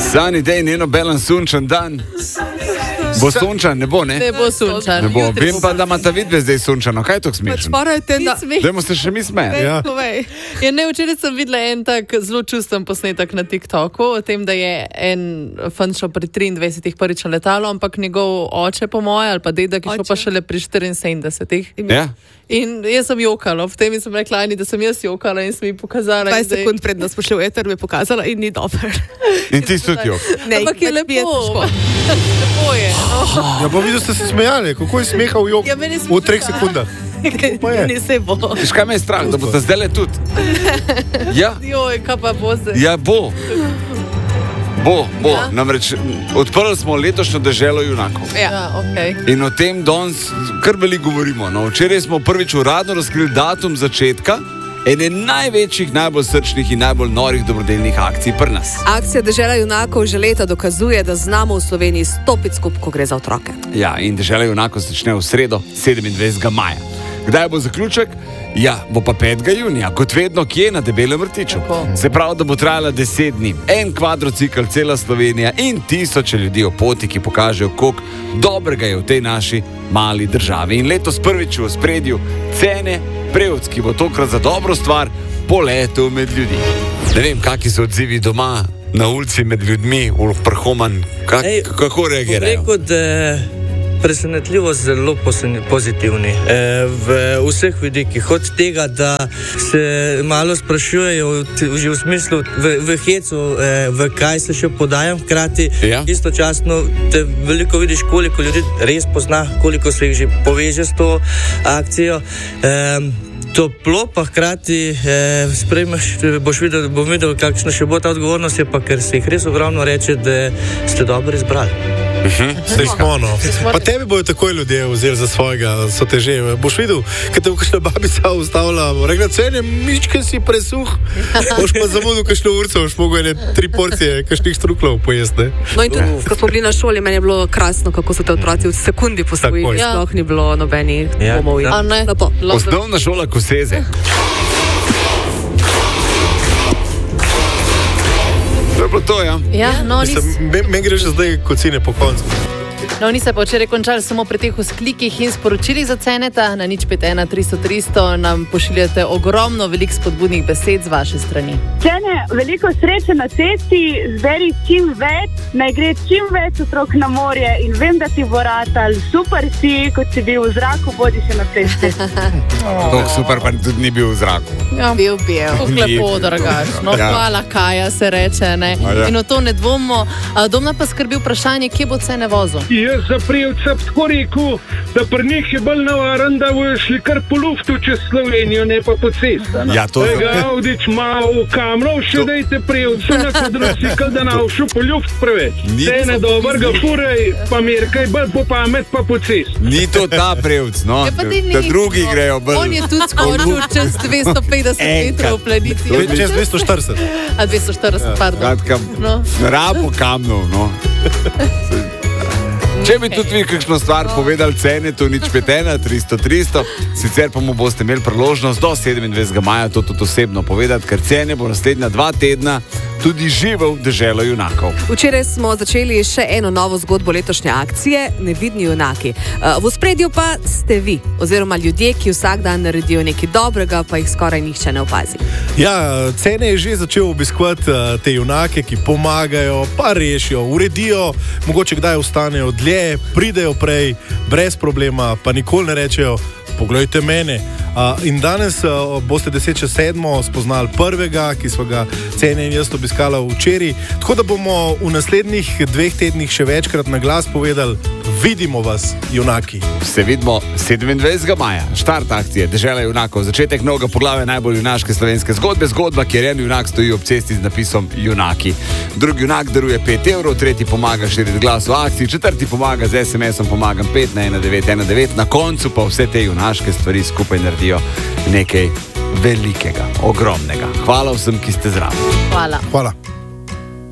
Sunny day, njeno belen sunčan dan. Bo sunčan, ne bo, ne? Ne bo sunčan. Ne bo. Vem pa, da imata vidve zdaj sunčano. Kaj je to smešno? Dajmo se še mi smeti. Ja, včeraj sem videla en tak zelo čustven posnetek na TikToku o tem, da je en fan šel pri 23 prvič na letalo, ampak njegov oče po moje ali pa dedek je šel pa šele pri 74. Ja. In jaz sem jokala, v tem sem rekla, da sem jaz jokala in sem mi pokazala. 20 sekund pred nas pošel eter, mi je pokazala in ni dober. In ti tudi jok. Ampak je lepo. Lepo je. Ja, pa videl ste se smejali, kako je smehal jok v 3 sekundah. Ne se bo. Veš, kaj me je strah, da bo ta zdaj le tudi. Ja. Joj, kaj pa bo zdaj? Ja, bo. Ja. Namreč odprli smo letošnjo deželo junakov. Ja, okej. In o tem danes kar veliko govorimo. No, včeraj smo prvič uradno razkrili datum začetka ene največjih, najbolj srčnih in najbolj norih dobrodelnih akcij pri nas. Akcija Dežela junakov že leta dokazuje, da znamo v Sloveniji stopiti skupaj, ko gre za otroke. Ja, in Dežela junakov začne v sredo, 27. maja. Kdaj bo zaključek? Ja, bo pa 5. junija, kot vedno, kje na Debelem Rtiču. Se pravi, da bo trajala 10 dni. En kvadrocikl, cela Slovenija in tisoče ljudi o poti, ki pokažejo, koliko dobrega je v tej naši mali državi. In letos prvič v ospredju Cene Prevc, ki bo tokrat za dobro stvar poletel med ljudi. Ne vem, kakšni so odzivi doma, na ulici med ljudmi, v Prhoman, kako reagirajo? Presenetljivo zelo pozitivni v vseh vidikih. Od tega, da se malo sprašujejo že v smislu, v hecu, v kaj se še podajam, hkrati istočasno te veliko vidiš, koliko ljudi res pozna, koliko se jih že poveže s to akcijo. Toplo pa hkrati sprejmeš, bom videl, kakšna še bo ta odgovornost, je pa, ker se jih res ogromno reče, da ste dobro izbrali. Pa tebi bojo takoj ljudje vzeli za svojega, so te že. Boš videl, kad te bo kakšna babica ustavila, rekla, Cene, mičke si presuh. Boš pa zamudil kakšno urco, boš mogel 3 porcije kakšnih struklov pojesti. No in tudi, ko smo bili na šoli, meni je bilo krasno, kako so te otroci v sekundi posvojili. Sploh ni bilo nobenih pomov. Osnovna šola Koseze. To je bilo to, ja? Ja, no, Meni gre že zdaj kocine po koncu. No, ni se pa včeraj končali samo pri teh vzklikih in sporočilih za Ceneta. Na 051 300 300 nam pošiljate ogromno veliko spodbudnih besed z vaše strani. Cene, veliko sreče na cesti, zberi čim več, naj gre čim več otrok na morje in vem, da ti bo ratal. Super si, kot si bil v zraku, bodi še na cesti. Super, pa tudi ni bil v zraku. Ja, bil. Lepo, dragaš. No, hvala, Kaja se reče, ne. In o to ne dvomimo. Domna pa skrbi vprašanje, kje bo Cene vozil? Jaz za Prevca tako rekel, da pri njih je bolj navaren, da bojo šli kar po luftu čez Slovenijo, ne pa po cesta. Ja, to je. Avdič malo kamrov, še dajte Prevcu na kvadrocikl, da navšu po luft preveč. Cene dobrga furaj, pa merkaj bolj po pamet, pa po cest. Ni to ta Prevc, no. Da drugi grejo bolj. On je tudi skočil čez 250 metrov v planici. Čez 240. 240, pardon. Rabo kamnov, no. Če bi tudi vi kakšno stvar povedali Cenetu, 051 300 300, sicer pa mu boste imeli priložnost do 27. maja to tudi osebno povedati, ker Cene bo naslednja 2 tedna tudi živel Deželo junakov. Včeraj smo začeli še eno novo zgodbo letošnje akcije, Nevidni junaki. V ospredju pa ste vi, oziroma ljudje, ki vsak dan naredijo nekaj dobrega, pa jih skoraj nihče ne opazi. Ja, Cene je že začel obiskovati te junake, ki pomagajo, pa rešijo, uredijo, mogoče kdaj ostanejo dlje, pridejo prej, brez problema, pa nikoli ne rečejo, poglejte mene. In danes boste 10.7. spoznali prvega, ki smo ga Cene in jaz obiskala včeraj. Tako da bomo v naslednjih 2 tednih še večkrat na glas povedali, vidimo vas, junaki. Se vidimo 27. maja. Štart akcije Dežela junakov. Začetek novega poglavja najbolj junaške slovenske zgodbe. Zgodba, kjer en junak stoji ob cesti z napisom Junaki. Drugi junak daruje 5 evrov, tretji pomaga širiti glas v akciji, četrti pomaga z SMS-om Pomagam 5 na 1919. Na koncu pa vse te junaške stvari skupaj naredijo nekaj velikega, ogromnega. Hvala vsem, ki ste zraven. Hvala. Hvala.